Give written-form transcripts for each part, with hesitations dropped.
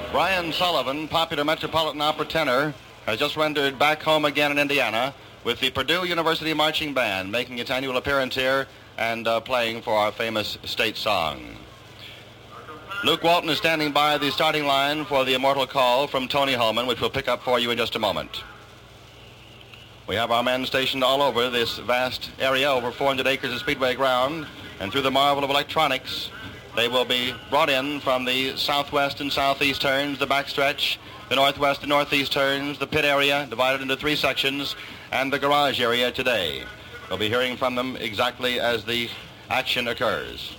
Brian Sullivan, popular Metropolitan Opera tenor, has just rendered Back Home Again in Indiana with the Purdue University Marching Band, making its annual appearance here and playing for our famous state song. Luke Walton is standing by the starting line for the immortal call from Tony Holman, which we'll pick up for you in just a moment. We have our men stationed all over this vast area, over 400 acres of speedway ground, and through the marvel of electronics, they will be brought in from the southwest and southeast turns, the backstretch, the northwest and northeast turns, the pit area, divided into 3 sections, and the garage area today. We'll be hearing from them exactly as the action occurs.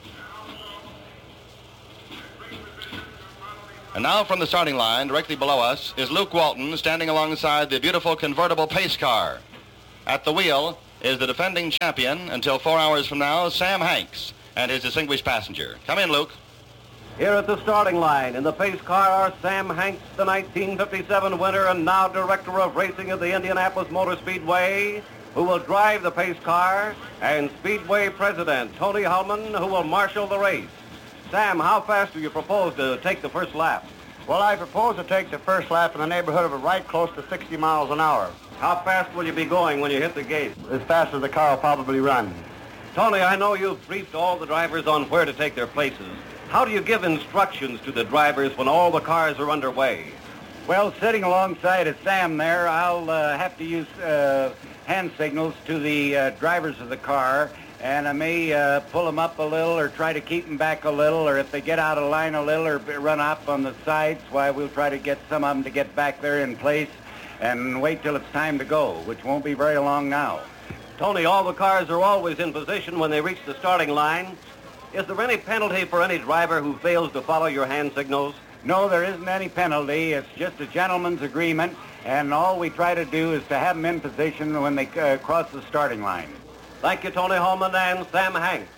And now from the starting line, directly below us, is Luke Walton standing alongside the beautiful convertible pace car. At the wheel is the defending champion until 4 hours from now, Sam Hanks, and his distinguished passenger. Come in, Luke. Here at the starting line in the pace car are Sam Hanks, the 1957 winner and now director of racing at the Indianapolis Motor Speedway, who will drive the pace car, and Speedway president Tony Holman, who will marshal the race. Sam, how fast do you propose to take the first lap? Well, I propose to take the first lap in the neighborhood of right close to 60 miles an hour. How fast will you be going when you hit the gate? As fast as the car will probably run. Tony, I know you've briefed all the drivers on where to take their places. How do you give instructions to the drivers when all the cars are underway? Well, sitting alongside of Sam there, I'll have to use hand signals to the drivers of the car, and I may pull them up a little or try to keep them back a little, or if they get out of line a little or run up on the sides, why, we'll try to get some of them to get back there in place and wait till it's time to go, which won't be very long now. Tony, all the cars are always in position when they reach the starting line. Is there any penalty for any driver who fails to follow your hand signals? No, there isn't any penalty. It's just a gentleman's agreement, and all we try to do is to have them in position when they cross the starting line. Thank you, Tony Holman and Sam Hanks.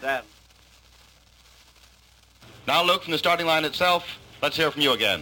Now, Luke, from the starting line itself, let's hear from you again.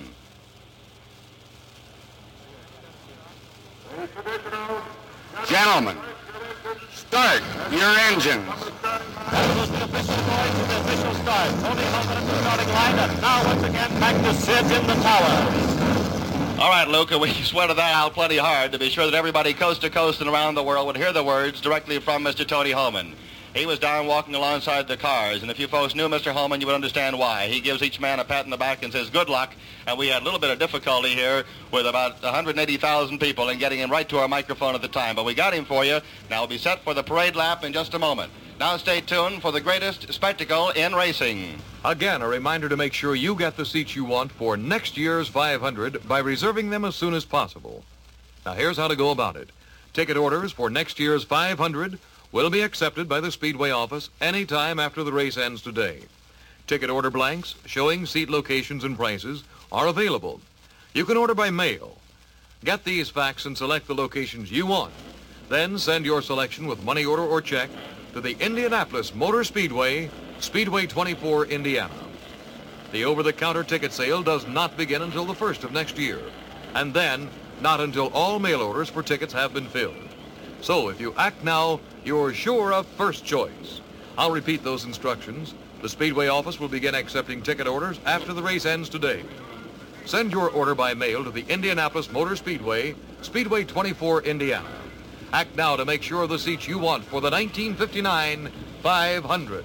Gentlemen, start your engines. That was the official noise of the official start. Tony Holman at the starting line, and now once again back to Sid in the tower. All right, Luke, we sweated that out plenty hard to be sure that everybody coast to coast and around the world would hear the words directly from Mr. Tony Holman. He was down walking alongside the cars, and if you folks knew Mr. Holman, you would understand why. He gives each man a pat in the back and says, good luck, and we had a little bit of difficulty here with about 180,000 people and getting him right to our microphone at the time, but we got him for you. Now we'll be set for the parade lap in just a moment. Now stay tuned for the greatest spectacle in racing. Again, a reminder to make sure you get the seats you want for next year's 500 by reserving them as soon as possible. Now here's how to go about it. Ticket orders for next year's 500 will be accepted by the Speedway office anytime after the race ends today. Ticket order blanks showing seat locations and prices are available. You can order by mail. Get these facts and select the locations you want. Then send your selection with money order or check to the Indianapolis Motor Speedway, Speedway 24, Indiana. The over-the-counter ticket sale does not begin until the 1st of next year, and then not until all mail orders for tickets have been filled. So if you act now, you're sure of first choice. I'll repeat those instructions. The Speedway office will begin accepting ticket orders after the race ends today. Send your order by mail to the Indianapolis Motor Speedway, Speedway 24, Indiana. Act now to make sure of the seats you want for the 1959 500.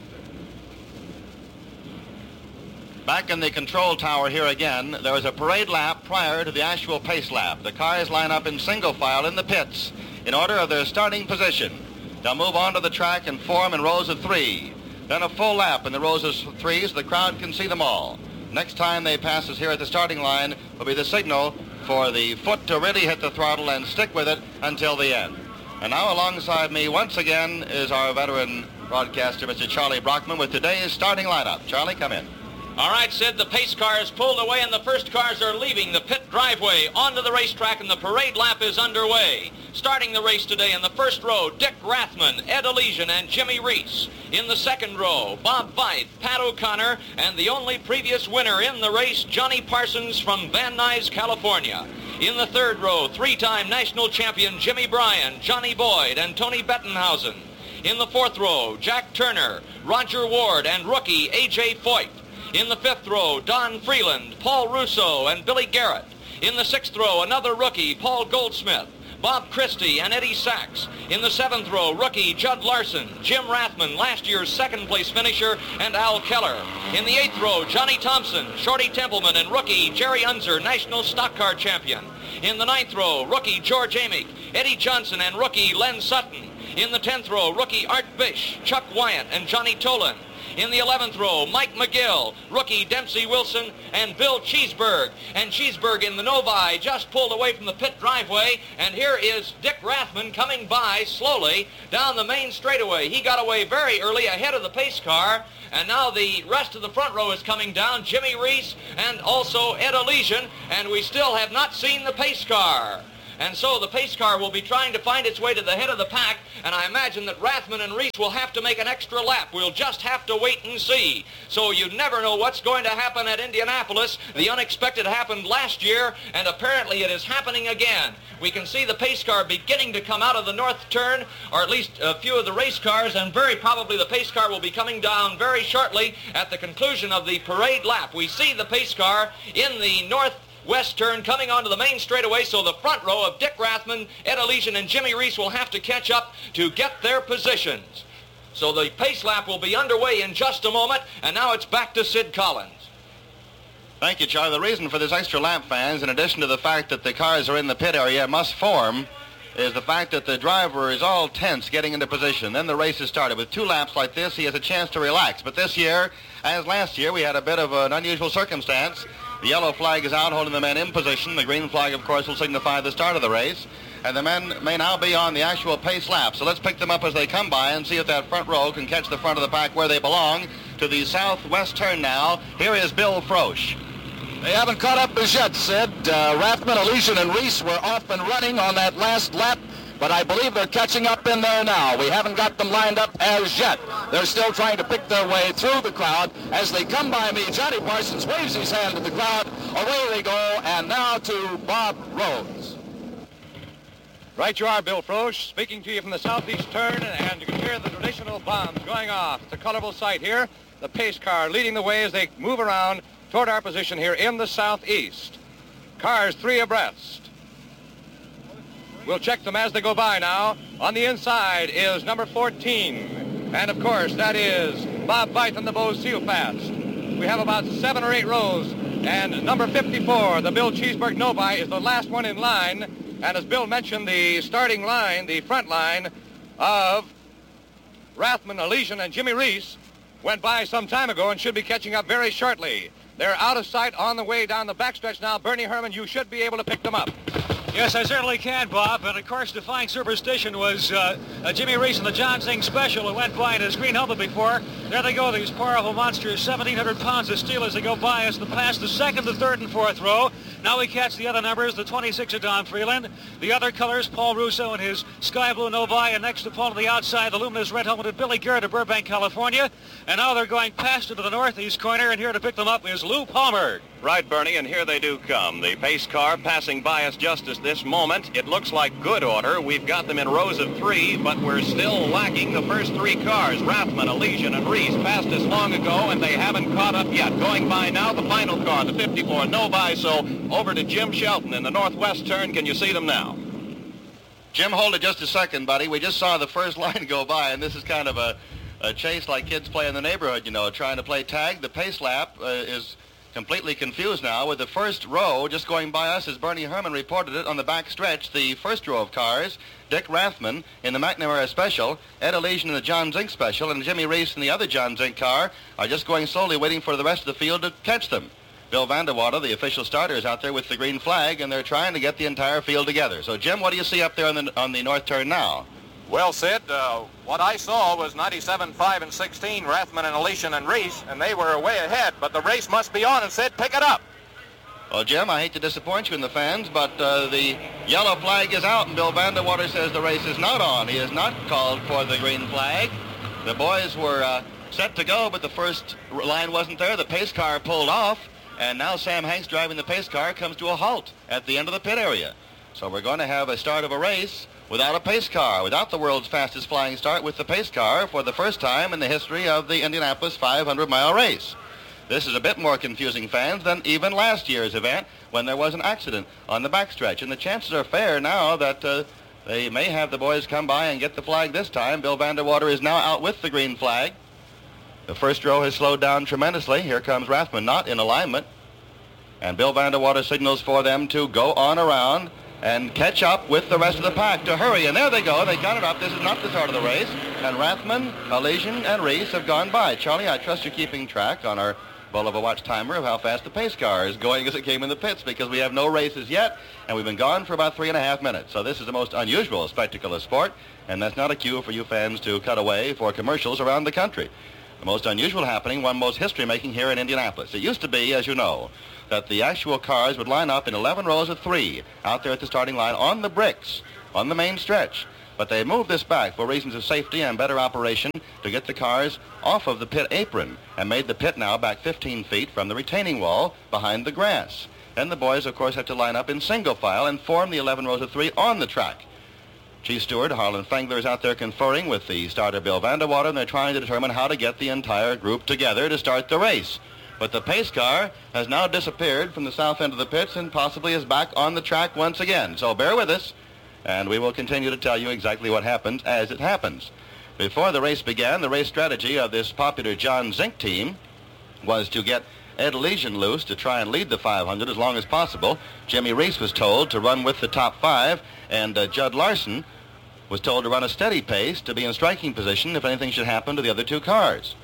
Back in the control tower here again, there is a parade lap prior to the actual pace lap. The cars line up in single file in the pits in order of their starting position. They'll move onto the track and form in rows of 3. Then a full lap in the rows of 3 so the crowd can see them all. Next time they pass us here at the starting line will be the signal for the foot to really hit the throttle and stick with it until the end. And now alongside me once again is our veteran broadcaster, Mr. Charlie Brockman, with today's starting lineup. Charlie, come in. All right, Sid, the pace car is pulled away and the first cars are leaving the pit driveway onto the racetrack, and the parade lap is underway. Starting the race today in the first row, Dick Rathman, Ed Elysian, and Jimmy Reese. In the second row, Bob Veith, Pat O'Connor, and the only previous winner in the race, Johnny Parsons from Van Nuys, California. In the third row, 3-time national champion Jimmy Bryan, Johnny Boyd, and Tony Bettenhausen. In the fourth row, Jack Turner, Roger Ward, and rookie A.J. Foyt. In the 5th row, Don Freeland, Paul Russo, and Billy Garrett. In the 6th row, another rookie, Paul Goldsmith, Bob Christie, and Eddie Sachs. In the 7th row, rookie Judd Larson, Jim Rathman, last year's second-place finisher, and Al Keller. In the 8th row, Johnny Thompson, Shorty Templeman, and rookie Jerry Unser, national stock car champion. In the 9th row, rookie George Amick, Eddie Johnson, and rookie Len Sutton. In the 10th row, rookie Art Bish, Chuck Wyatt, and Johnny Tolan. In the 11th row, Mike McGill, rookie Dempsey Wilson, and Bill Cheeseburg. And Cheeseburg in the Novi just pulled away from the pit driveway, and here is Dick Rathman coming by slowly down the main straightaway. He got away very early ahead of the pace car, and now the rest of the front row is coming down, Jimmy Reese and also Ed Elysian, and we still have not seen the pace car. And so the pace car will be trying to find its way to the head of the pack, and I imagine that Rathman and Reese will have to make an extra lap. We'll just have to wait and see. So you never know what's going to happen at Indianapolis. The unexpected happened last year, and apparently it is happening again. We can see the pace car beginning to come out of the north turn, or at least a few of the race cars, and very probably the pace car will be coming down very shortly at the conclusion of the parade lap. We see the pace car in the northwest turn coming onto the main straightaway, so the front row of Dick Rathman, Ed Elysian, and Jimmy Reese will have to catch up to get their positions. So the pace lap will be underway in just a moment, and now it's back to Sid Collins. Thank you, Charlie. The reason for this extra lap, fans, in addition to the fact that the cars are in the pit area must form, is the fact that the driver is all tense getting into position. Then the race is started. With 2 laps like this, he has a chance to relax. But this year, as last year, we had a bit of an unusual circumstance. The yellow flag is out, holding the men in position. The green flag, of course, will signify the start of the race. And the men may now be on the actual pace lap. So let's pick them up as they come by and see if that front row can catch the front of the pack where they belong. To the southwest turn now. Here is Bill Frosch. They haven't caught up as yet, Sid. Rathman, Elysian, and Reese were off and running on that last lap, but I believe they're catching up in there now. We haven't got them lined up as yet. They're still trying to pick their way through the crowd. As they come by me, Johnny Parsons waves his hand to the crowd. Away they go, and now to Bob Rhodes. Right you are, Bill Frosch, speaking to you from the southeast turn, and you can hear the traditional bombs going off. It's a colorful sight here. The pace car leading the way as they move around toward our position here in the southeast. Cars 3 abreast. We'll check them as they go by now. On the inside is number 14. And of course, that is Bob Veith and the Bo Seal Fast. We have about 7 or 8 rows. And number 54, the Bill Cheeseburg Novi, is the last one in line. And as Bill mentioned, the starting line, the front line of Rathman, Elysian, and Jimmy Reese went by some time ago and should be catching up very shortly. They're out of sight on the way down the backstretch now. Bernie Herman, you should be able to pick them up. Yes, I certainly can, Bob. And, of course, defying superstition was Jimmy Reese in the John Zing Special who went by in his green helmet before. There they go, these powerful monsters, 1,700 pounds of steel as they go by us past the second, the third, and fourth row. Now we catch the other numbers, the 26 of Don Freeland. The other colors, Paul Russo and his sky blue Novi, and next to Paul to the outside, the luminous red helmeted Billy Garrett of Burbank, California. And now they're going past into the northeast corner, and here to pick them up is Lou Palmer. Right, Bernie, and here they do come. The pace car passing by us just at this moment. It looks like good order. We've got them in rows of 3, but we're still lacking the first 3 cars. Rathman, Elysian, and Reese passed us long ago, and they haven't caught up yet. Going by now, the final car, the 54 Novi. So over to Jim Shelton in the northwest turn. Can you see them now? Jim, hold it just a second, buddy. We just saw the first line go by, and this is kind of a chase like kids play in the neighborhood, you know, trying to play tag. The pace lap is completely confused now with the first row just going by us, as Bernie Herman reported it on the back stretch. The first row of cars, Dick Rathman in the McNamara Special, Ed Elysian in the John Zink Special, and Jimmy Reese in the other John Zink car are just going slowly, waiting for the rest of the field to catch them. Bill Vandewater, the official starter, is out there with the green flag, and they're trying to get the entire field together. So, Jim, what do you see up there on the north turn now? Well, Sid, what I saw was 97, 5, and 16, Rathman and Elysian and Reese, and they were way ahead. But the race must be on, and Sid, pick it up. Well, Jim, I hate to disappoint you in the fans, but the yellow flag is out, and Bill Vandewater says the race is not on. He has not called for the green flag. The boys were set to go, but the first line wasn't there. The pace car pulled off, and now Sam Hanks, driving the pace car, comes to a halt at the end of the pit area. So we're going to have a start of a race without a pace car, without the world's fastest flying start, with the pace car for the first time in the history of the Indianapolis 500-mile race. This is a bit more confusing, fans, than even last year's event when there was an accident on the backstretch. And the chances are fair now that they may have the boys come by and get the flag this time. Bill Vanderwater is now out with the green flag. The first row has slowed down tremendously. Here comes Rathman, not in alignment. And Bill Vanderwater signals for them to go on around and catch up with the rest of the pack, to hurry. And there they go. They got it up. This is not the start of the race. And Rathman, Elysian, and Reese have gone by. Charlie, I trust you're keeping track on our Bulova watch timer of how fast the pace car is going as it came in the pits, because we have no races yet, and we've been gone for about 3.5 minutes. So this is the most unusual spectacle of sport, and that's not a cue for you fans to cut away for commercials around the country. The most unusual happening, one most history-making here in Indianapolis. It used to be, as you know, that the actual cars would line up in 11 rows of 3 out there at the starting line on the bricks, on the main stretch. But they moved this back for reasons of safety and better operation to get the cars off of the pit apron and made the pit now back 15 feet from the retaining wall behind the grass. Then the boys, of course, have to line up in single file and form the 11 rows of 3 on the track. Chief Steward Harlan Fengler is out there conferring with the starter Bill Vanderwater, and they're trying to determine how to get the entire group together to start the race. But the pace car has now disappeared from the south end of the pits and possibly is back on the track once again. So bear with us, and we will continue to tell you exactly what happens as it happens. Before the race began, the race strategy of this popular John Zink team was to get Ed Elysian loose to try and lead the 500 as long as possible. Jimmy Reese was told to run with the top 5, and Judd Larson was told to run a steady pace to be in striking position if anything should happen to the other 2 cars.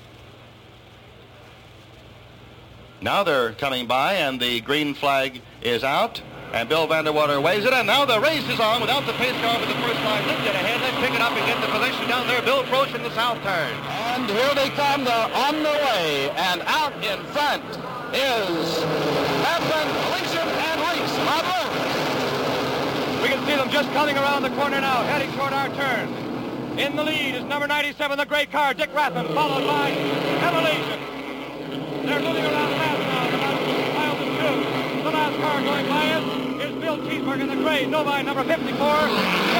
Now they're coming by, and the green flag is out, and Bill Vanderwater waves it, and now the race is on without the pace car with the first line lifted ahead. Let's pick it up and get the position down there. Bill Frosch in the south turn. And here they come. They're on the way, and out in front is Rathman, Elysian, and Reese. We can see them just coming around the corner now, heading toward our turn. In the lead is number 97, the gray car, Dick Rathman, followed by Ed Elysian. They're moving around fast now, about 2 miles and 2. The last car going by us is Bill Cheeseburg in the gray, Novi number 54.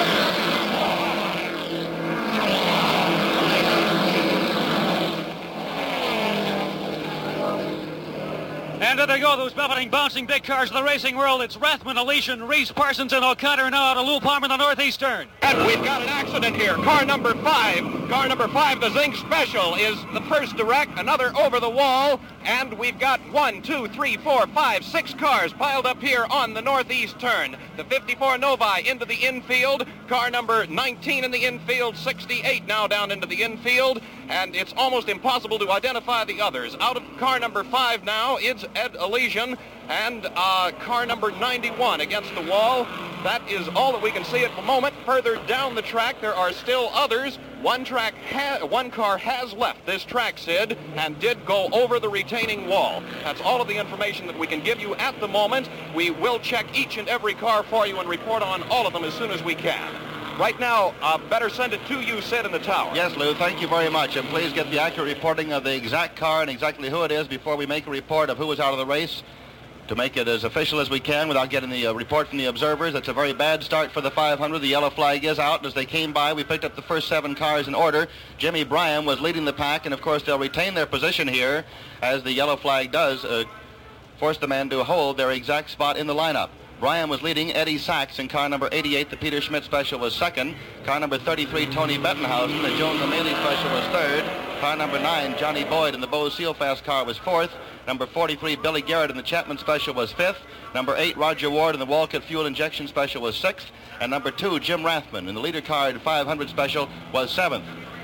And there they go, those buffeting, bouncing big cars of the racing world. It's Rathman, Elysian, Reese, Parsons, and O'Connor now out of Lou Palmer in the northeastern. And we've got an accident here. Car number 5, the Zink Special, is the first direct, another over the wall, and we've got 1, 2, 3, 4, 5, 6 cars piled up here on the northeast turn. The 54 Novi into the infield, car number 19 in the infield, 68 now down into the infield, and it's almost impossible to identify the others. Out of car number 5 now is Ed Elysian, and car number 91 against the wall. That is all that we can see at the moment. Further down the track, there are still others. One car has left this track, Sid, and did go over the retaining wall. That's all of the information that we can give you at the moment. We will check each and every car for you and report on all of them as soon as we can. Right now, better send it to you, Sid, in the tower. Yes, Lou, thank you very much. And please get the accurate reporting of the exact car and exactly who it is before we make a report of who was out of the race, to make it as official as we can without getting the report from the observers. It's a very bad start for the 500. The yellow flag is out, and as they came by, we picked up the first 7 cars in order. Jimmy Bryan was leading the pack, and of course they'll retain their position here as the yellow flag does force the men to hold their exact spot in the lineup. Bryan was leading. Eddie Sachs in car number 88, the Peter Schmidt Special, was second. Car number 33, Tony Bettenhausen, the Joan LeMailey Special, was third. Car number 9, Johnny Boyd in the Bose Sealfast car, was fourth. Number 43, Billy Garrett in the Chapman Special, was fifth. Number 8, Roger Ward in the Walcott Fuel Injection Special, was sixth. And number 2, Jim Rathman in the leader car 500 Special, was seventh.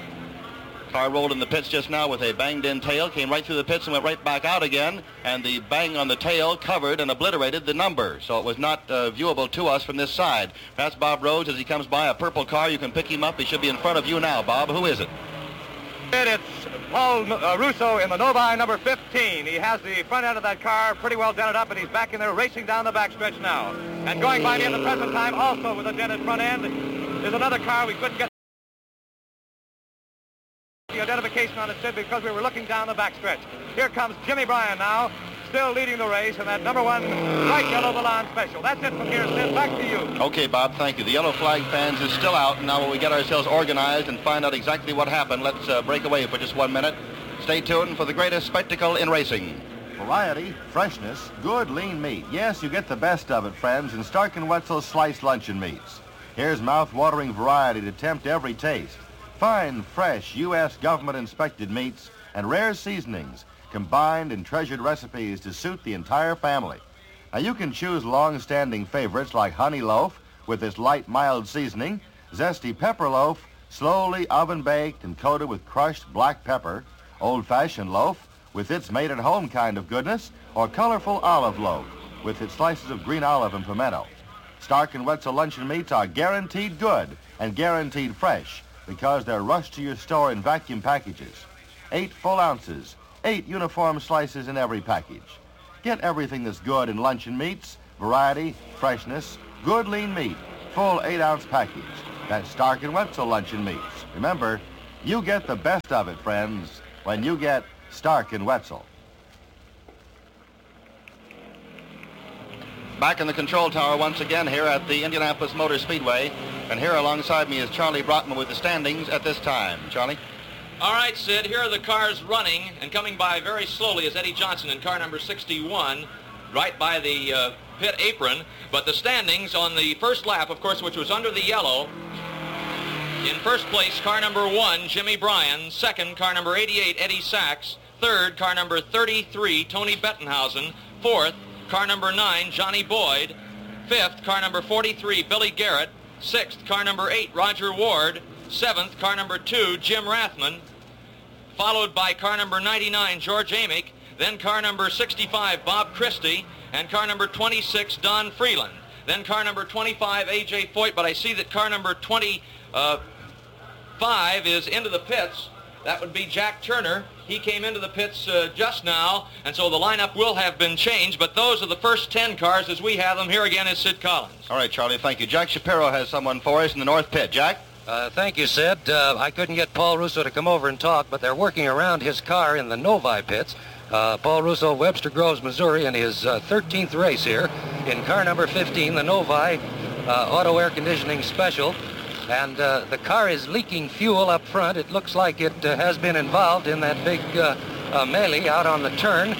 Car rolled in the pits just now with a banged-in tail, came right through the pits and went right back out again, and the bang on the tail covered and obliterated the number, so it was not viewable to us from this side. That's Bob Rhodes as he comes by, a purple car. You can pick him up. He should be in front of you now. Bob, who is it? It's Paul Russo in the Novi number 15. He has the front end of that car pretty well dented up, and he's back in there racing down the backstretch now. And going by me at the present time, also with a dented front end, is another car we couldn't get the identification on it, Sid, because we were looking down the backstretch. Here comes Jimmy Bryan now, still leading the race, and that number 1 bright yellow Milan Special. That's it from here, Sid. Back to you. Okay, Bob, thank you. The yellow flag fans is still out, and now when we get ourselves organized and find out exactly what happened, let's break away for just 1 minute. Stay tuned for the greatest spectacle in racing. Variety, freshness, good lean meat. Yes, you get the best of it, friends, in Stark & Wetzel's sliced luncheon meats. Here's mouth-watering variety to tempt every taste. Fine, fresh, U.S. government-inspected meats and rare seasonings combined in treasured recipes to suit the entire family. Now, you can choose long-standing favorites like honey loaf with its light, mild seasoning, zesty pepper loaf, slowly oven-baked and coated with crushed black pepper, old-fashioned loaf with its made-at-home kind of goodness, or colorful olive loaf with its slices of green olive and pimento. Stark & Wetzel luncheon meats are guaranteed good and guaranteed fresh because they're rushed to your store in vacuum packages. 8 full ounces, 8 uniform slices in every package. Get everything that's good in luncheon meats, variety, freshness, good lean meat, full 8-ounce package. That's Stark & Wetzel luncheon meats. Remember, you get the best of it, friends, when you get Stark & Wetzel. Back in the control tower once again here at the Indianapolis Motor Speedway. And here alongside me is Charlie Brockman with the standings at this time. Charlie? All right, Sid, here are the cars running, and coming by very slowly is Eddie Johnson in car number 61, right by the pit apron. But the standings on the first lap, of course, which was under the yellow, in first place, car number 1, Jimmy Bryan. Second, car number 88, Eddie Sachs. Third, car number 33, Tony Bettenhausen. Fourth, car number 9, Johnny Boyd. Fifth, car number 43, Billy Garrett. Sixth, car number 8, Roger Ward. Seventh, car number 2, Jim Rathman. Followed by car number 99, George Amick. Then car number 65, Bob Christie. And car number 26, Don Freeland. Then car number 25, A.J. Foyt. But I see that car number 25 is into the pits. That would be Jack Turner. He came into the pits just now, and so the lineup will have been changed, but those are the first 10 cars as we have them. Here again is Sid Collins. All right, Charlie, thank you. Jack Shapiro has someone for us in the north pit. Jack? Thank you, Sid. I couldn't get Paul Russo to come over and talk, but they're working around his car in the Novi pits. Paul Russo, Webster Groves, Missouri, in his 13th race here in car number 15, the Novi Auto Air Conditioning Special. And the car is leaking fuel up front. It looks like it has been involved in that big melee out on the turn.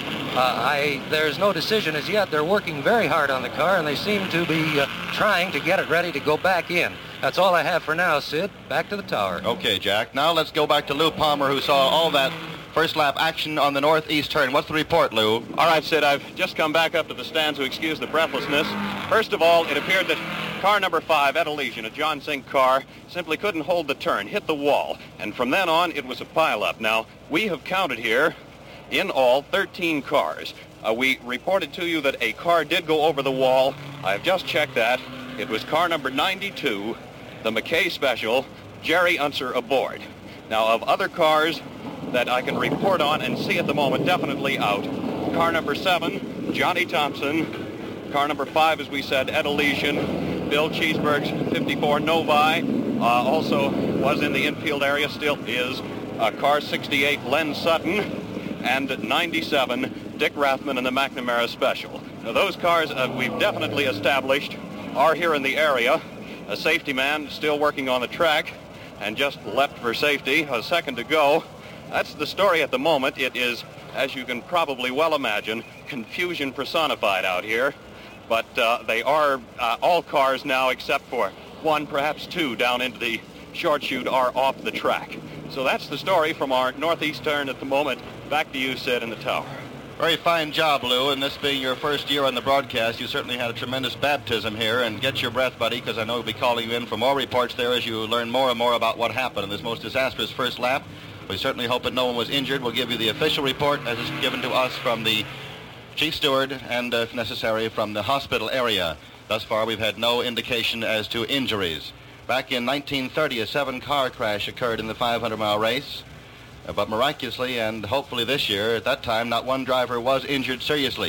There's no decision as yet. They're working very hard on the car, and they seem to be trying to get it ready to go back in. That's all I have for now, Sid. Back to the tower. Okay, Jack. Now let's go back to Lou Palmer, who saw all that first lap action on the northeast turn. What's the report, Lou? All right, Sid, I've just come back up to the stands to excuse the breathlessness. First of all, it appeared that car number 5, Ed Elysian, a John Zink car, simply couldn't hold the turn, hit the wall. And from then on, it was a pileup. Now, we have counted here, in all, 13 cars. We reported to you that a car did go over the wall. I've just checked that. It was car number 92, the McKay Special, Jerry Unser aboard. Now, of other cars that I can report on and see at the moment definitely out, car number 7, Johnny Thompson. Car number 5, as we said, Ed Elysian. Bill Cheeseberg's 54 Novi also was in the infield area, still is. Car 68, Len Sutton. And 97, Dick Rathman in the McNamara Special. Now, those cars we've definitely established are here in the area. A safety man still working on the track and just left for safety, a second to go. That's the story at the moment. It is, as you can probably well imagine, confusion personified out here. But they are, all cars now except for one, perhaps two, down into the short chute are off the track. So that's the story from our northeast turn at the moment. Back to you, Sid, in the tower. Very fine job, Lou, and this being your first year on the broadcast, you certainly had a tremendous baptism here, and get your breath, buddy, because I know we'll be calling you in for more reports there as you learn more and more about what happened in this most disastrous first lap. We certainly hope that no one was injured. We'll give you the official report as it's given to us from the chief steward and, if necessary, from the hospital area. Thus far, we've had no indication as to injuries. Back in 1930, a 7-car crash occurred in the 500-mile race. But miraculously, and hopefully this year, at that time, not one driver was injured seriously.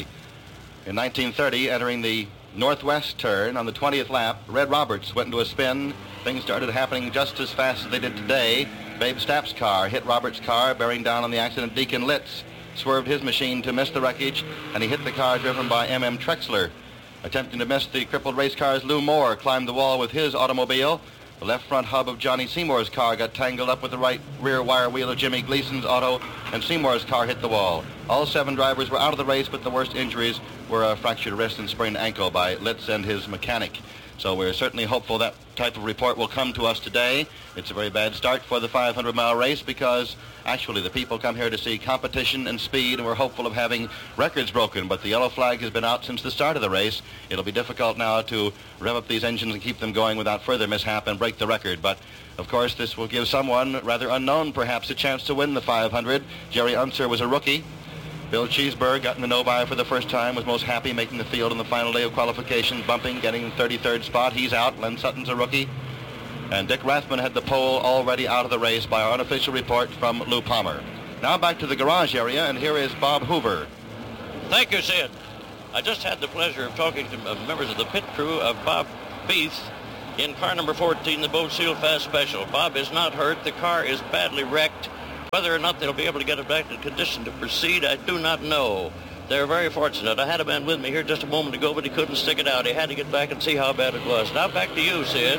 In 1930, entering the northwest turn on the 20th lap, Red Roberts went into a spin. Things started happening just as fast as they did today. Babe Stapp's car hit Roberts' car, bearing down on the accident. Deacon Litz swerved his machine to miss the wreckage, and he hit the car driven by M.M. Trexler. Attempting to miss the crippled race cars, Lou Moore climbed the wall with his automobile. The left front hub of Johnny Seymour's car got tangled up with the right rear wire wheel of Jimmy Gleason's auto, and Seymour's car hit the wall. All 7 drivers were out of the race, but the worst injuries were a fractured wrist and sprained ankle by Litz and his mechanic. So we're certainly hopeful that type of report will come to us today. It's a very bad start for the 500-mile race because actually the people come here to see competition and speed, and we're hopeful of having records broken. But the yellow flag has been out since the start of the race. It'll be difficult now to rev up these engines and keep them going without further mishap and break the record. But of course, this will give someone rather unknown perhaps a chance to win the 500. Jerry Unser was a rookie. Bill Cheeseburg got in the no-by for the first time, was most happy making the field on the final day of qualification, bumping, getting the 33rd spot. He's out. Len Sutton's a rookie. And Dick Rathman had the pole already out of the race by our unofficial report from Lou Palmer. Now back to the garage area, and here is Bob Hoover. Thank you, Sid. I just had the pleasure of talking to members of the pit crew of Bob Beath in car number 14, the Boat Seal Fast Special. Bob is not hurt. The car is badly wrecked. Whether or not they'll be able to get it back in condition to proceed, I do not know. They're very fortunate. I had a man with me here just a moment ago, but he couldn't stick it out. He had to get back and see how bad it was. Now back to you, Sid.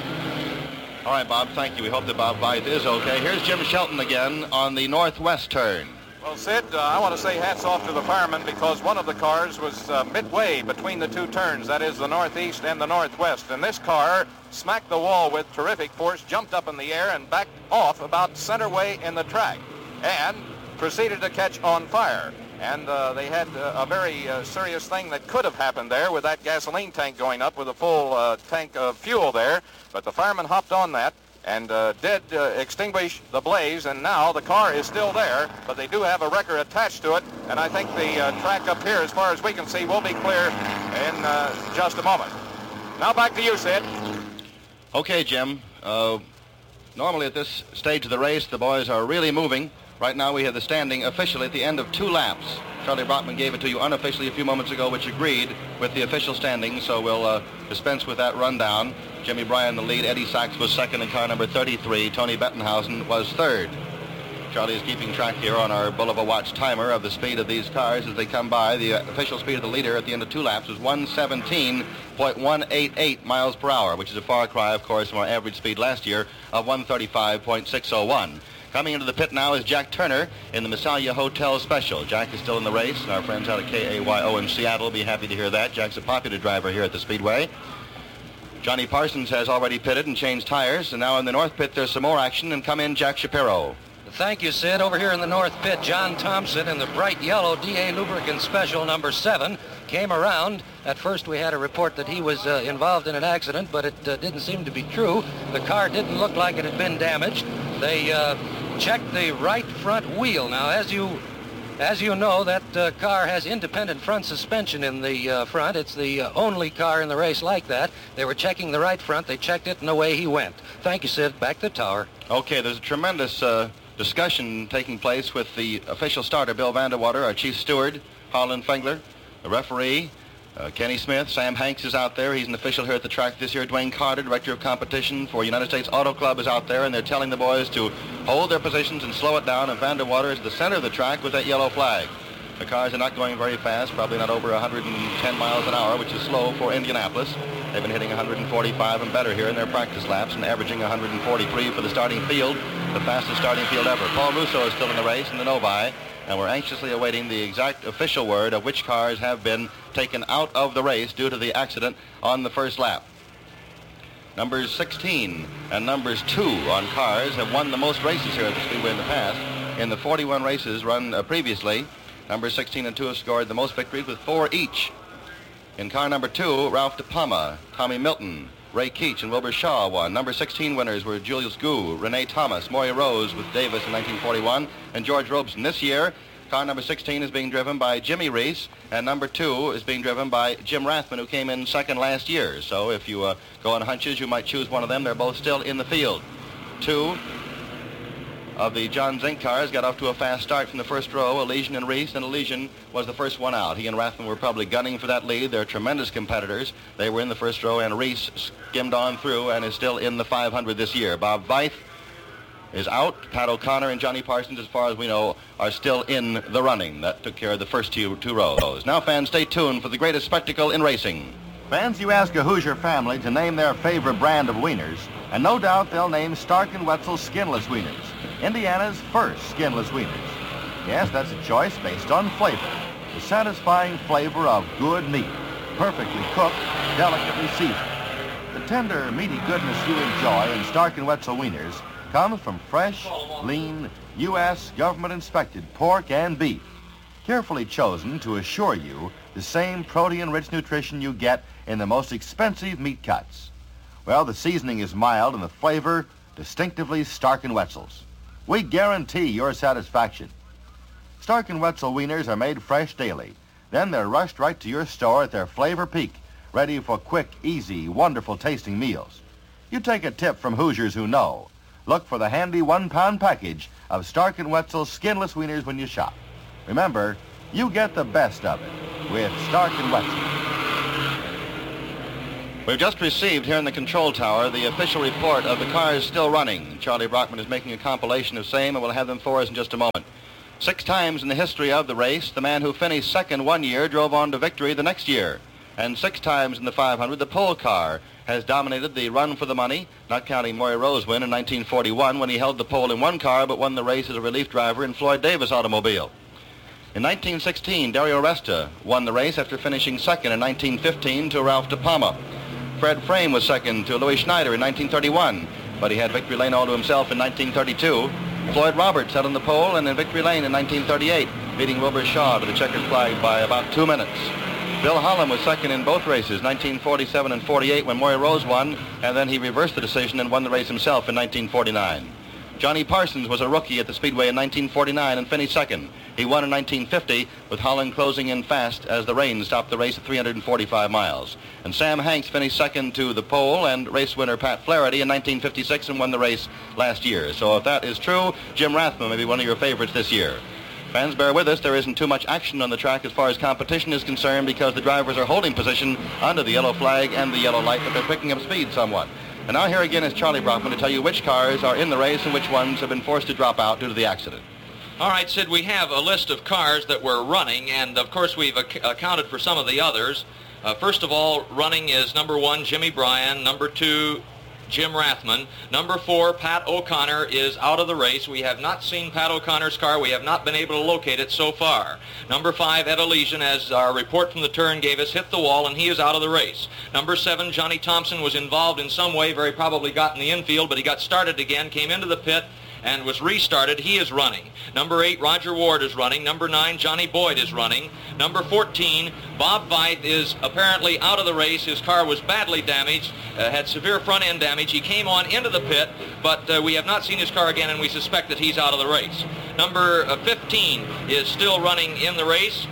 All right, Bob, thank you. We hope that Bob Beath is okay. Here's Jim Shelton again on the northwest turn. Well, Sid, I want to say hats off to the firemen because one of the cars was midway between the 2 turns, that is the northeast and the northwest. And this car smacked the wall with terrific force, jumped up in the air, and backed off about center way in the track and proceeded to catch on fire. And they had a very serious thing that could have happened there with that gasoline tank going up with a full tank of fuel there. But the firemen hopped on that and did extinguish the blaze, and now the car is still there, but they do have a wrecker attached to it, and I think the track up here, as far as we can see, will be clear in just a moment. Now back to you, Sid. Okay, Jim. Normally at this stage of the race, the boys are really moving. Right now we have the standing officially at the end of 2 laps. Charlie Brockman gave it to you unofficially a few moments ago, which agreed with the official standing, so we'll dispense with that rundown. Jimmy Bryan the lead, Eddie Sachs was second in car number 33, Tony Bettenhausen was third. Charlie is keeping track here on our Bulova watch timer of the speed of these cars as they come by. The official speed of the leader at the end of 2 laps was 117.188 miles per hour, which is a far cry, of course, from our average speed last year of 135.601. Coming into the pit now is Jack Turner in the Massalia Hotel Special. Jack is still in the race, and our friends out at KAYO in Seattle will be happy to hear that. Jack's a popular driver here at the Speedway. Johnny Parsons has already pitted and changed tires, and now in the north pit there's some more action, and come in Jack Shapiro. Thank you, Sid. Over here in the north pit, John Thompson in the bright yellow DA Lubricant Special number 7 came around. At first we had a report that he was involved in an accident, but it didn't seem to be true. The car didn't look like it had been damaged. They checked the right front wheel. Now, as you know, that car has independent front suspension in the front. It's the only car in the race like that. They were checking the right front. They checked it, and away he went. Thank you, Sid. Back to the tower. Okay, there's a tremendous discussion taking place with the official starter, Bill Vandewater, our chief steward, Harlan Fengler, the referee, Kenny Smith. Sam Hanks is out there. He's an official here at the track this year. Dwayne Carter, director of competition for United States Auto Club, is out there, and they're telling the boys to hold their positions and slow it down, and Vandewater is at the center of the track with that yellow flag. The cars are not going very fast, probably not over 110 miles an hour, which is slow for Indianapolis. They've been hitting 145 and better here in their practice laps and averaging 143 for the starting field, the fastest starting field ever. Paul Russo is still in the race in the no-by, and we're anxiously awaiting the exact official word of which cars have been taken out of the race due to the accident on the first lap. Numbers 16 and numbers 2 on cars have won the most races here at the Speedway in the past. In the 41 races run previously, numbers 16 and 2 have scored the most victories with 4 each. In car number 2, Ralph DePalma, Tommy Milton, Ray Keach, and Wilbur Shaw won. Number 16 winners were Julius Gu, Renee Thomas, Maury Rose with Davis in 1941, and George Robeson. This year, car number 16 is being driven by Jimmy Reese, and number 2 is being driven by Jim Rathman, who came in second last year. So if you go on hunches, you might choose one of them. They're both still in the field. 2 of the John Zink cars got off to a fast start from the first row, Elysian and Reese, and Elysian was the first one out. He and Rathman were probably gunning for that lead. They're tremendous competitors. They were in the first row, and Reese skimmed on through and is still in the 500 this year. Bob Veith is out. Pat O'Connor and Johnny Parsons, as far as we know, are still in the running. That took care of the first two rows. Now, fans, stay tuned for the greatest spectacle in racing. Fans, you ask a Hoosier family to name their favorite brand of wieners, and no doubt they'll name Stark & Wetzel's Skinless Wieners, Indiana's first skinless wieners. Yes, that's a choice based on flavor. The satisfying flavor of good meat, perfectly cooked, delicately seasoned. The tender, meaty goodness you enjoy in Stark and Wetzel wieners comes from fresh, lean, U.S. government-inspected pork and beef, carefully chosen to assure you the same protein-rich nutrition you get in the most expensive meat cuts. Well, the seasoning is mild and the flavor distinctively Stark and Wetzel's. We guarantee your satisfaction. Stark and Wetzel wieners are made fresh daily. Then they're rushed right to your store at their flavor peak, ready for quick, easy, wonderful tasting meals. You take a tip from Hoosiers who know. Look for the handy 1-pound package of Stark and Wetzel skinless wieners when you shop. Remember, you get the best of it with Stark and Wetzel. We've just received here in the control tower the official report of the cars still running. Charlie Brockman is making a compilation of same, and we'll have them for us in just a moment. 6 times in the history of the race, the man who finished second one year drove on to victory the next year. And 6 times in the 500, the pole car has dominated the run for the money, not counting Maury Rose win in 1941 when he held the pole in one car but won the race as a relief driver in Floyd Davis automobile. In 1916, Dario Resta won the race after finishing second in 1915 to Ralph De Palma. Fred Frame was second to Louis Schneider in 1931, but he had victory lane all to himself in 1932. Floyd Roberts held on the pole and in victory lane in 1938, beating Wilbur Shaw to the checkered flag by about 2 minutes. Bill Holland was second in both races, 1947 and 48, when Maury Rose won, and then he reversed the decision and won the race himself in 1949. Johnny Parsons was a rookie at the Speedway in 1949 and finished second. He won in 1950, with Holland closing in fast as the rain stopped the race at 345 miles. And Sam Hanks finished second to the pole and race winner Pat Flaherty in 1956 and won the race last year. So if that is true, Jim Rathman may be one of your favorites this year. Fans, bear with us. There isn't too much action on the track as far as competition is concerned because the drivers are holding position under the yellow flag and the yellow light, but they're picking up speed somewhat. And now here again is Charlie Brockman to tell you which cars are in the race and which ones have been forced to drop out due to the accident. All right, Sid, we have a list of cars that were running, and of course we've accounted for some of the others. First of all, running is number 1, Jimmy Bryan, number 2, Jim Rathman. Number 4, Pat O'Connor is out of the race. We have not seen Pat O'Connor's car. We have not been able to locate it so far. Number 5, Ed Elysian, as our report from the turn gave us, hit the wall, and he is out of the race. Number 7, Johnny Thompson was involved in some way, very probably got in the infield, but he got started again, came into the pit, and was restarted. He is running. Number 8, Roger Ward is running. Number 9, Johnny Boyd is running. Number 14, Bob Veit is apparently out of the race. His car was badly damaged, had severe front end damage. He came on into the pit, but we have not seen his car again, and we suspect that he's out of the race. Number 15 is still running in the race.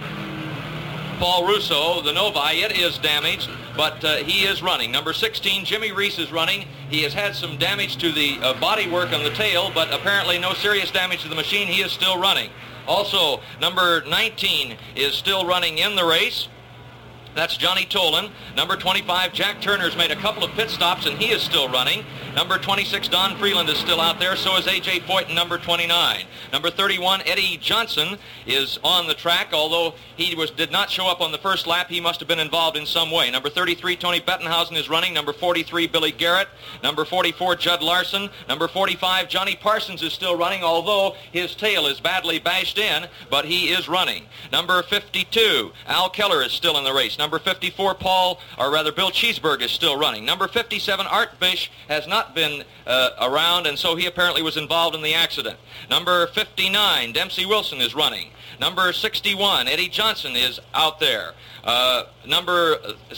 Paul Russo, the Novi, it is damaged, but he is running. Number 16, Jimmy Reese is running. He has had some damage to the bodywork on the tail, but apparently no serious damage to the machine. He is still running. Also, number 19 is still running in the race. That's Johnny Tolan. Number 25, Jack Turner's made a couple of pit stops, and he is still running. Number 26, Don Freeland is still out there. So is A.J. Foyt in number 29. Number 31, Eddie Johnson is on the track. Although he did not show up on the first lap, he must have been involved in some way. Number 33, Tony Bettenhausen is running. Number 43, Billy Garrett. Number 44, Judd Larson. Number 45, Johnny Parsons is still running, although his tail is badly bashed in, but he is running. Number 52, Al Keller is still in the race. Number 54, Bill Cheeseberg is still running. Number 57, Art Bish has not been around, and so he apparently was involved in the accident. Number 59, Dempsey Wilson is running. Number 61, Eddie Johnson is out there. Number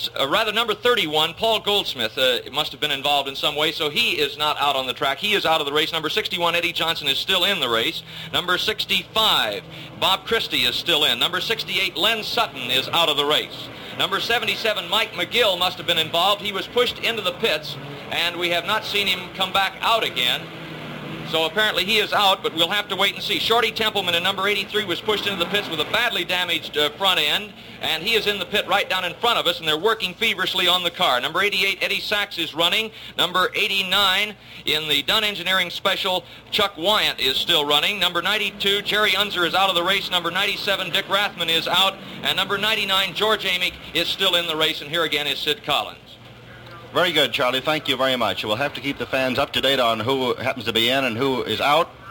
31, Paul Goldsmith must have been involved in some way, so he is not out on the track. He is out of the race. Number 61, Eddie Johnson is still in the race. Number 65, Bob Christie is still in. Number 68, Len Sutton is out of the race. Number 77, Mike McGill must have been involved. He was pushed into the pits, and we have not seen him come back out again. So apparently he is out, but we'll have to wait and see. Shorty Templeman in number 83 was pushed into the pits with a badly damaged front end, and he is in the pit right down in front of us, and they're working feverishly on the car. Number 88, Eddie Sachs is running. Number 89 in the Dunn Engineering Special, Chuck Wyant is still running. Number 92, Jerry Unser is out of the race. Number 97, Dick Rathman is out. And number 99, George Amick is still in the race, and here again is Sid Collins. Very good, Charlie. Thank you very much. We'll have to keep the fans up to date on who happens to be in and who is out.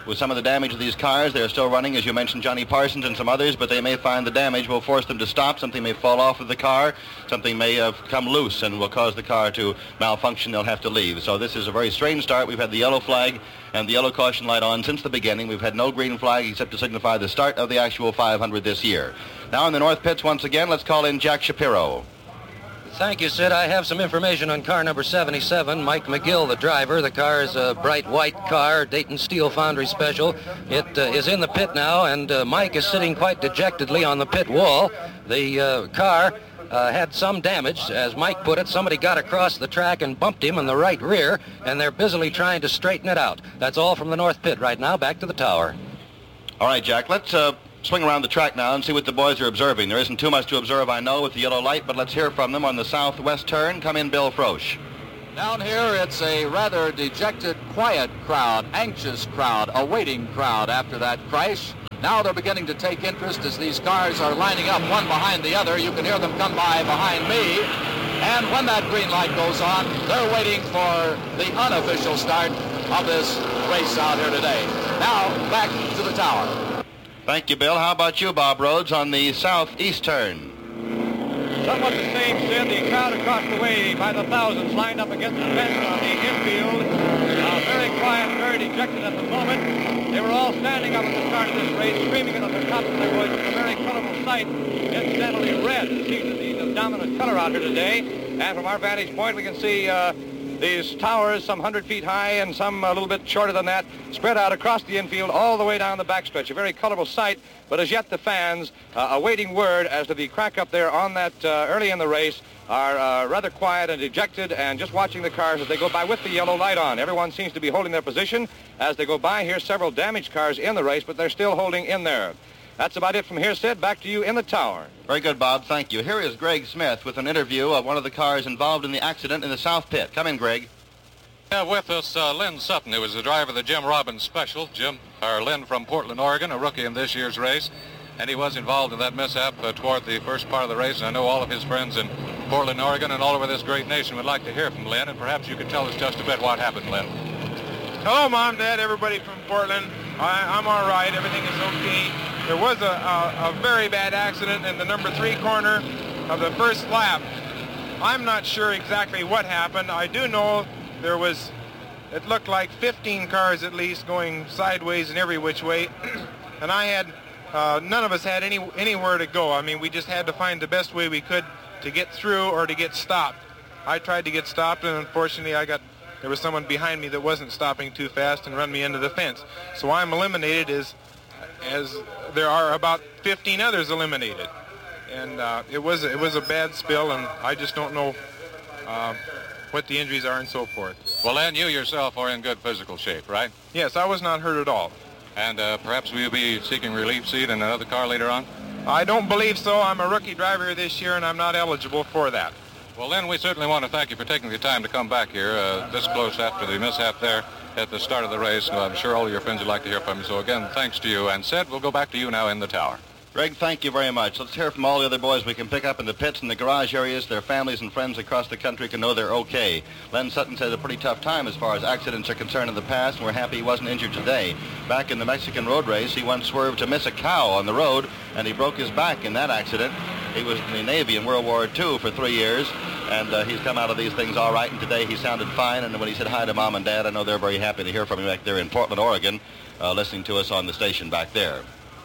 with some of the damage of these cars. They're still running, as you mentioned, Johnny Parsons and some others, but they may find the damage will force them to stop. Something may fall off of the car. Something may have come loose and will cause the car to malfunction. They'll have to leave. So this is a very strange start. We've had the yellow flag and the yellow caution light on since the beginning. We've had no green flag except to signify the start of the actual 500 this year. Now in the north pits once again, let's call in Jack Shapiro. Thank you, Sid. I have some information on car number 77, Mike McGill, the driver. The car is a bright white car, Dayton Steel Foundry special. It is in the pit now, and Mike is sitting quite dejectedly on the pit wall. The car had some damage. As Mike put it, somebody got across the track and bumped him in the right rear, and they're busily trying to straighten it out. That's all from the north pit right now. Back to the tower. All right, Jack, let's swing around the track now and see what the boys are observing. There isn't too much to observe, I know, with the yellow light, but let's hear from them on the southwest turn. Come in, Bill Frosch. Down here, it's a rather dejected, quiet crowd, anxious crowd, a waiting crowd after that crash. Now they're beginning to take interest as these cars are lining up one behind the other. You can hear them come by behind me. And when that green light goes on, they're waiting for the unofficial start of this race out here today. Now, back to the tower. Thank you, Bill. How about you, Bob Rhodes, on the southeast turn? Somewhat the same, Sid. The crowd across the way by the thousands lined up against the fence on the infield. Very quiet, very dejected at the moment. They were all standing up at the start of this race, screaming at the tops of their voices. A very colorful sight. Incidentally, red seems to be the dominant color out here today. And from our vantage point, we can see these towers, some 100 feet high and some a little bit shorter than that, spread out across the infield all the way down the backstretch. A very colorful sight, but as yet the fans, awaiting word as to the crack up there on that early in the race, are rather quiet and dejected and just watching the cars as they go by with the yellow light on. Everyone seems to be holding their position as they go by. Here's several damaged cars in the race, but they're still holding in there. That's about it from here, Sid. Back to you in the tower. Very good, Bob. Thank you. Here is Greg Smith with an interview of one of the cars involved in the accident in the south pit. Come in, Greg. We have with us Lynn Sutton, who was the driver of the Jim Robbins Special. Lynn from Portland, Oregon, a rookie in this year's race. And he was involved in that mishap toward the first part of the race. And I know all of his friends in Portland, Oregon, and all over this great nation would like to hear from Lynn. And perhaps you could tell us just a bit what happened, Lynn. Hello, Mom, Dad, everybody from Portland. I'm all right. Everything is okay. There was a very bad accident in the number 3 corner of the first lap. I'm not sure exactly what happened. I do know there was, it looked like 15 cars at least going sideways in every which way. And I had, none of us had anywhere to go. I mean, we just had to find the best way we could to get through or to get stopped. I tried to get stopped, and unfortunately there was someone behind me that wasn't stopping too fast and run me into the fence. So I'm eliminated as there are about 15 others eliminated. And it was a bad spill, and I just don't know what the injuries are and so forth. Well, Lynn, you yourself are in good physical shape, right? Yes, I was not hurt at all. And perhaps will you be seeking relief seat in another car later on? I don't believe so. I'm a rookie driver this year, and I'm not eligible for that. Well, Lynn, we certainly want to thank you for taking the time to come back here this close after the mishap there at the start of the race. I'm sure all of your friends would like to hear from you. So, again, thanks to you. And, Sid, we'll go back to you now in the tower. Greg, thank you very much. Let's hear from all the other boys we can pick up in the pits and the garage areas. Their families and friends across the country can know they're okay. Len Sutton said a pretty tough time as far as accidents are concerned in the past, and we're happy he wasn't injured today. Back in the Mexican road race, he once swerved to miss a cow on the road, and he broke his back in that accident. He was in the Navy in World War II for 3 years, and he's come out of these things all right, and today he sounded fine. And when he said hi to Mom and Dad, I know they're very happy to hear from him back there in Portland, Oregon, listening to us on the station back there.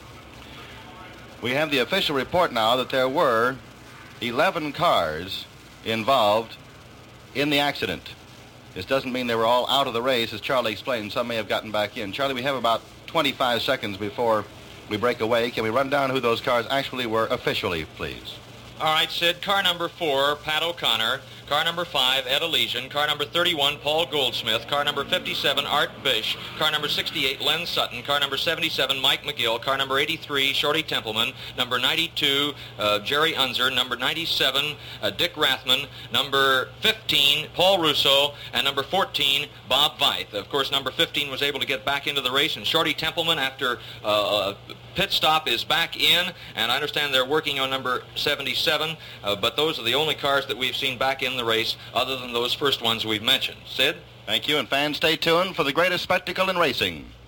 We have the official report now that there were 11 cars involved in the accident. This doesn't mean they were all out of the race. As Charlie explained, some may have gotten back in. Charlie, we have about 25 seconds before we break away. Can we run down who those cars actually were officially, please? All right, Sid. Car number 4, Pat O'Connor. Car number 5, Ed Elysian. Car number 31, Paul Goldsmith. Car number 57, Art Bish. Car number 68, Len Sutton. Car number 77, Mike McGill. Car number 83, Shorty Templeman. Number 92, Jerry Unser. Number 97, Dick Rathman. Number 15, Paul Russo. And number 14, Bob Veith. Of course, number 15 was able to get back into the race, and Shorty Templeman, after pit stop, is back in, and I understand they're working on number 77, but those are the only cars that we've seen back in the race other than those first ones we've mentioned. Sid? Thank you, and fans, stay tuned for the greatest spectacle in racing.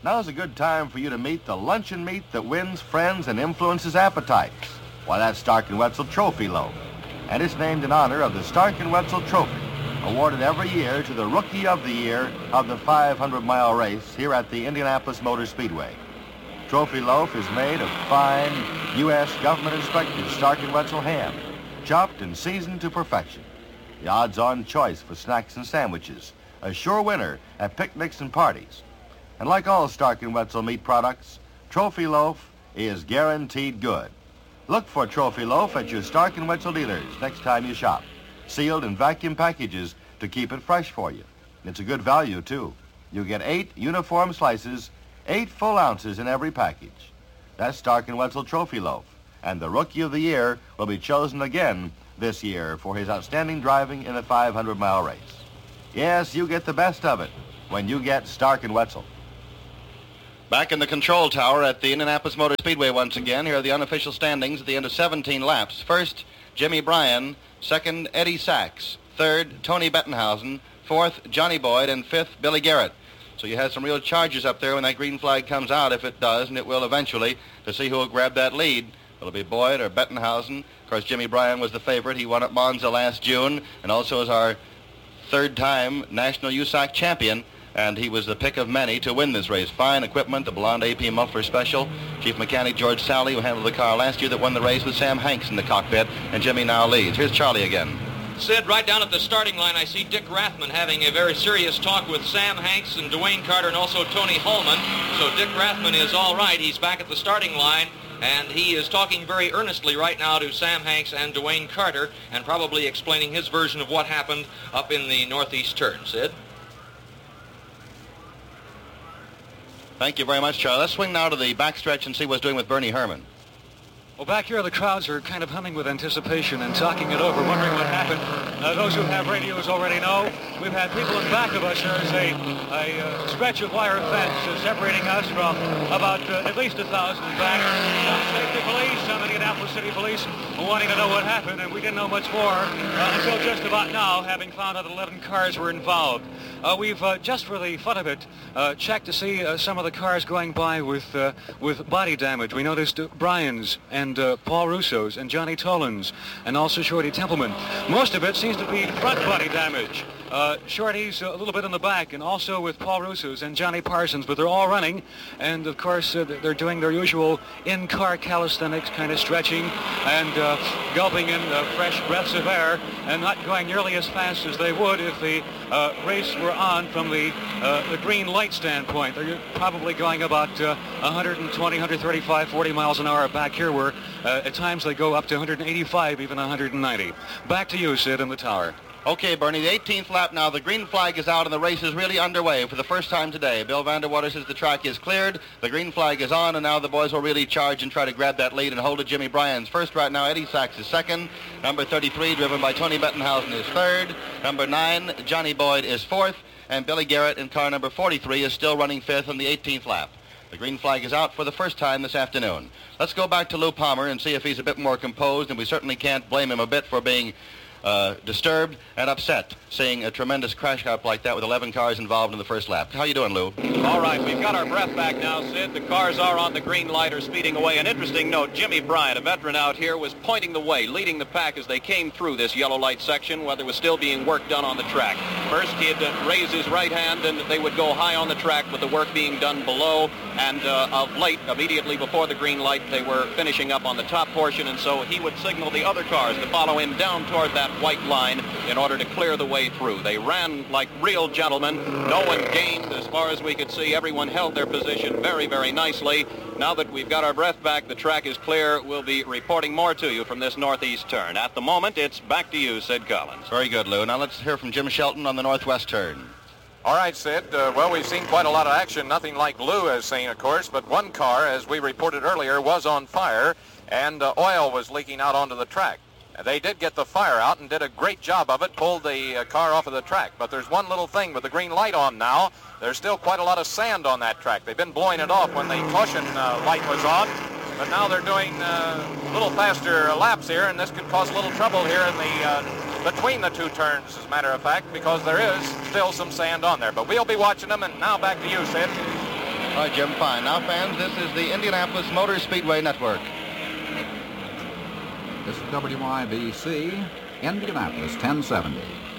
Now's a good time for you to meet the luncheon meat that wins friends and influences appetites. Why, that's Stark & Wetzel Trophy Loaf. And it's named in honor of the Stark & Wetzel Trophy, awarded every year to the Rookie of the Year of the 500-mile race here at the Indianapolis Motor Speedway. Trophy Loaf is made of fine U.S. government-inspected Stark & Wetzel ham, chopped and seasoned to perfection. The odds-on choice for snacks and sandwiches, a sure winner at picnics and parties. And like all Stark & Wetzel meat products, Trophy Loaf is guaranteed good. Look for Trophy Loaf at your Stark & Wetzel dealers next time you shop. Sealed in vacuum packages to keep it fresh for you. It's a good value, too. You get 8 uniform slices, 8 full ounces in every package. That's Stark & Wetzel Trophy Loaf. And the Rookie of the Year will be chosen again this year for his outstanding driving in the 500-mile race. Yes, you get the best of it when you get Stark & Wetzel. Back in the control tower at the Indianapolis Motor Speedway once again. Here are the unofficial standings at the end of 17 laps. First, Jimmy Bryan. Second, Eddie Sachs. Third, Tony Bettenhausen. Fourth, Johnny Boyd. And fifth, Billy Garrett. So you have some real charges up there when that green flag comes out, if it does, and it will eventually, to see who will grab that lead. Will it be Boyd or Bettenhausen? Of course, Jimmy Bryan was the favorite. He won at Monza last June and also is our third-time National USAC champion. And he was the pick of many to win this race. Fine equipment, the blonde AP muffler special. Chief mechanic George Sally, who handled the car last year, that won the race with Sam Hanks in the cockpit, and Jimmy now leads. Here's Charlie again. Sid, right down at the starting line, I see Dick Rathman having a very serious talk with Sam Hanks and Dwayne Carter and also Tony Holman. So Dick Rathman is all right. He's back at the starting line, and he is talking very earnestly right now to Sam Hanks and Dwayne Carter and probably explaining his version of what happened up in the northeast turn. Sid? Thank you very much, Charlie. Let's swing now to the backstretch and see what's doing with Bernie Herman. Well, back here, the crowds are kind of humming with anticipation and talking it over, wondering what happened. Those who have radios already know. We've had people in back of us. There's a stretch of wire fence separating us from about at least 1,000 back. Some safety police, some Indianapolis City Police wanting to know what happened, and we didn't know much more until just about now, having found out that 11 cars were involved. We've, just for the fun of it, checked to see some of the cars going by with body damage. We noticed Bryan's and Paul Russo's and Johnny Tolan's and also Shorty Templeman. Most of it seems to be front body damage. Shorty's a little bit in the back, and also with Paul Russo's and Johnny Parsons, but they're all running, and of course they're doing their usual in-car calisthenics, kind of stretching and gulping in fresh breaths of air, and not going nearly as fast as they would if the race were on from the green light standpoint. They're probably going about 120, 135, 40 miles an hour back here, where at times they go up to 185, even 190. Back to you, Sid, in the tower. Okay, Bernie, the 18th lap now. The green flag is out and the race is really underway for the first time today. Bill Vanderwater says the track is cleared. The green flag is on, and now the boys will really charge and try to grab that lead and hold it. Jimmy Bryan's first right now. Eddie Sachs is second. Number 33, driven by Tony Bettenhausen, is third. Number 9, Johnny Boyd, is fourth. And Billy Garrett in car number 43 is still running fifth on the 18th lap. The green flag is out for the first time this afternoon. Let's go back to Lou Palmer and see if he's a bit more composed, and we certainly can't blame him a bit for being disturbed and upset seeing a tremendous crash up like that with 11 cars involved in the first lap. How you doing, Lou? All right, we've got our breath back now, Sid. The cars are on the green light, are speeding away. An interesting note, Jimmy Bryan, a veteran out here, was pointing the way, leading the pack as they came through this yellow light section while there was still being work done on the track. First, he'd raise his right hand and they would go high on the track with the work being done below, and of late, immediately before the green light, they were finishing up on the top portion, and so he would signal the other cars to follow him down toward that white line in order to clear the way through. They ran like real gentlemen. No one gained as far as we could see. Everyone held their position very, very nicely. Now that we've got our breath back, the track is clear. We'll be reporting more to you from this northeast turn. At the moment, it's back to you, Sid Collins. Very good, Lou. Now let's hear from Jim Shelton on the northwest turn. All right, Sid. Well, we've seen quite a lot of action. Nothing like Lou has seen, of course, but one car, as we reported earlier, was on fire, and oil was leaking out onto the track. They did get the fire out and did a great job of it, pulled the car off of the track. But there's one little thing with the green light on now. There's still quite a lot of sand on that track. They've been blowing it off when the caution light was on. But now they're doing a little faster laps here, and this could cause a little trouble here in the between the two turns, as a matter of fact, because there is still some sand on there. But we'll be watching them, and now back to you, Sid. All right, Jim, fine. Now, fans, this is the Indianapolis Motor Speedway Network. This is WIBC, Indianapolis, 1070.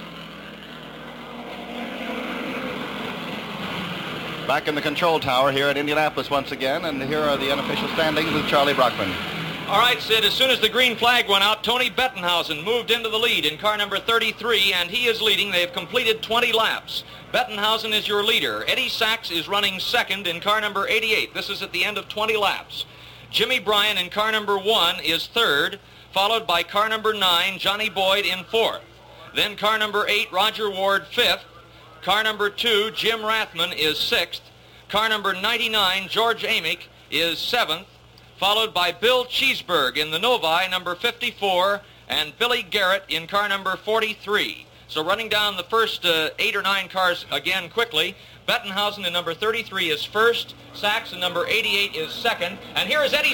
Back in the control tower here at Indianapolis once again, and here are the unofficial standings with Charlie Brockman. All right, Sid, as soon as the green flag went out, Tony Bettenhausen moved into the lead in car number 33, and he is leading. They've completed 20 laps. Bettenhausen is your leader. Eddie Sachs is running second in car number 88. This is at the end of 20 laps. Jimmy Bryan in car number 1 is third, followed by car number 9, Johnny Boyd in fourth. Then car number 8, Roger Ward, fifth. Car number 2, Jim Rathman, is sixth. Car number 99, George Amick, is seventh, followed by Bill Cheeseburg in the Novi, number 54, and Billy Garrett in car number 43. So running down the first 8 or 9 cars again quickly, Bettenhausen in number 33 is first, Sachs in number 88 is second, and here is Eddie